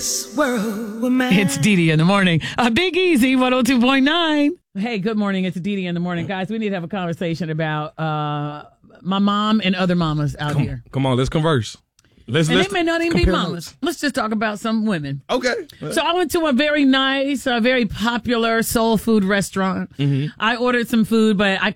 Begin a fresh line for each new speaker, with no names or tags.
It's Dee in the morning. Big Easy 102.9. Hey, good morning. It's Dee in the morning. Guys, we need to have a conversation about my mom and other mamas out here.
Come on, let's converse.
They may not even be mamas. Let's just talk about some women.
Okay.
So I went to a very nice, very popular soul food restaurant. Mm-hmm. I ordered some food, but I